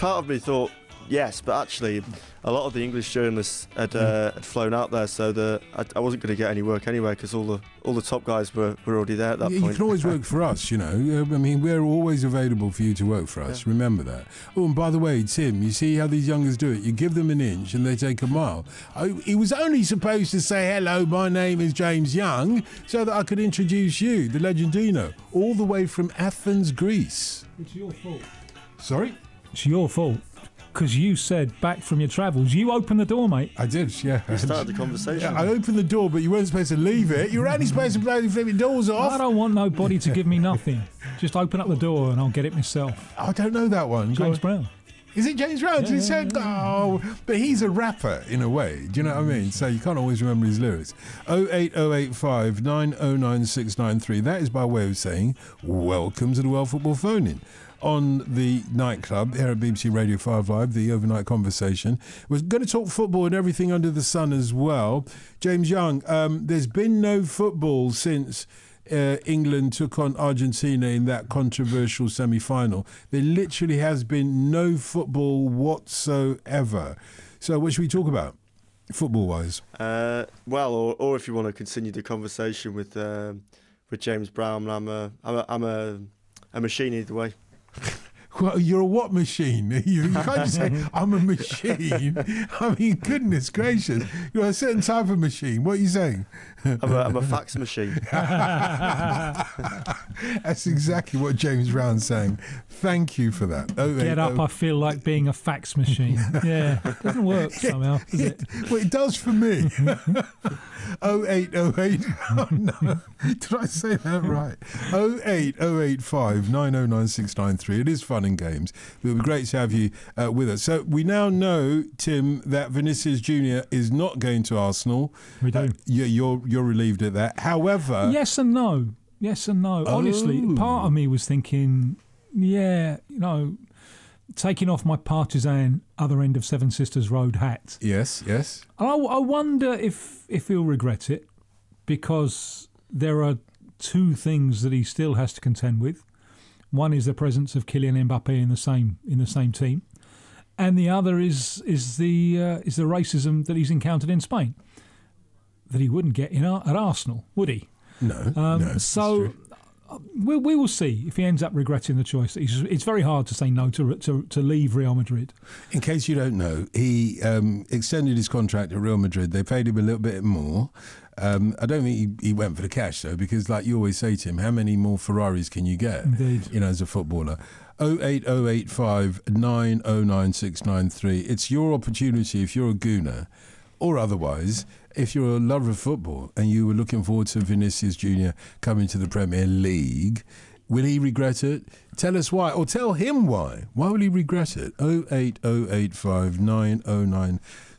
part of me thought yes, but actually a lot of the English journalists had flown out there, so I wasn't going to get any work anyway because all the top guys were already there at that point. You can always work for us, you know. I mean, we're always available for you to work for us. Yeah. Remember that. Oh, and by the way, Tim, you see how these youngers do it? You give them an inch and they take a mile. He was only supposed to say, hello, my name is James Young, so that I could introduce you, the Legendino, all the way from Athens, Greece. It's your fault. Sorry? It's your fault. Because you said back from your travels, you opened the door, mate. I did, yeah. You started the conversation. Yeah, I opened the door, but you weren't supposed to leave it. You were only supposed to blow the flipping doors off. I don't want nobody to give me nothing. Just open up the door and I'll get it myself. I don't know that one. James Brown. Is it James Brown? Yeah. Oh, but he's a rapper in a way. Do you know what I mean? So you can't always remember his lyrics. 08085 909 693. That is by way of saying, welcome to the World Football Phone-In. On the nightclub here at BBC Radio 5 Live, the overnight conversation. We're going to talk football and everything under the sun as well. James Young, there's been no football since England took on Argentina in that controversial semi-final. There literally has been no football whatsoever. So what should we talk about, football-wise? Well, or if you want to continue the conversation with James Brown, I'm a machine either way. Well, you're a what machine? You can't just say, I'm a machine. I mean, goodness gracious. You're a certain type of machine. What are you saying? I'm a fax machine. That's exactly what James Brown's saying. Thank you for that. Get up, I feel like being a fax machine. Yeah, it doesn't work somehow, does it? Well, it does for me. 0808. Oh, no. Did I say that right? 08085 909 693. It is fun and games. It would be great to have you with us. So we now know, Tim, that Vinicius Junior is not going to Arsenal. We do. You're relieved at that. However, yes and no. Honestly, part of me was thinking, taking off my partisan other end of Seven Sisters Road hat. Yes. I wonder if he'll regret it, because there are two things that he still has to contend with. One is the presence of Kylian Mbappe in the same team, and the other is the racism that he's encountered in Spain, that he wouldn't get at Arsenal, would he? No. So we will see if he ends up regretting the choice. It's very hard to say no to leave Real Madrid. In case you don't know, he extended his contract at Real Madrid. They paid him a little bit more. I don't think he went for the cash, though, because like you always say to him, how many more Ferraris can you get? Indeed. As a footballer. 08085 909 693. It's your opportunity if you're a gooner, or otherwise, if you're a lover of football and you were looking forward to Vinicius Junior coming to the Premier League. Will he regret it? Tell us why, or tell him why. Why will he regret it? 08085 909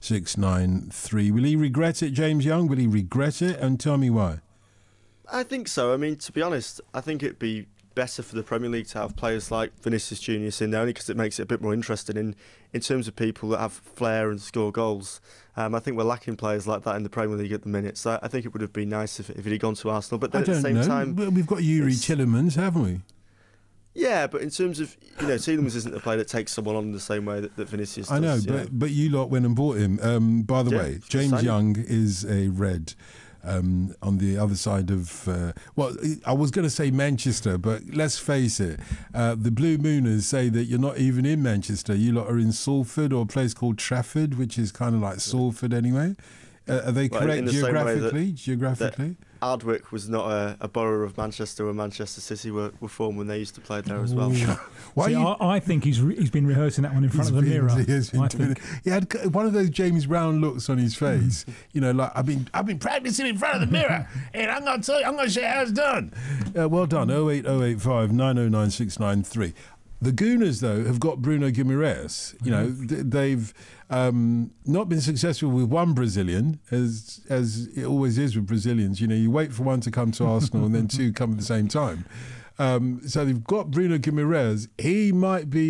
693. Will he regret it, James Young? Will he regret it? And tell me why. I think so. I mean, to be honest, I think it'd be better for the Premier League to have players like Vinicius Junior in there, only because it makes it a bit more interesting in terms of people that have flair and score goals. I think we're lacking players like that in the Premier League at the minute, so I think it would have been nice if he'd gone to Arsenal. But then at the same time, we've got Yuri Tillemans, haven't we? Yeah, but in terms of, Tillemans isn't a player that takes someone on in the same way that Vinicius does. I know, but you lot went and bought him. By the way, James Young is a red. On the other side of, I was going to say Manchester, but let's face it, the Blue Mooners say that you're not even in Manchester. You lot are in Salford, or a place called Trafford, which is kind of like Salford anyway. Are they correct geographically? Ardwick was not a borough of Manchester, where Manchester City were formed when they used to play there as well. I think he's been rehearsing that one in front of the mirror. He had one of those James Brown looks on his face. Like I've been practicing in front of the mirror, and I'm going to tell you, I'm going to show you how it's done. Well done. 08085 909 693. The Gooners, though, have got Bruno Guimaraes. They've not been successful with one Brazilian, as it always is with Brazilians. You wait for one to come to Arsenal and then two come at the same time. So they've got Bruno Guimaraes. He might be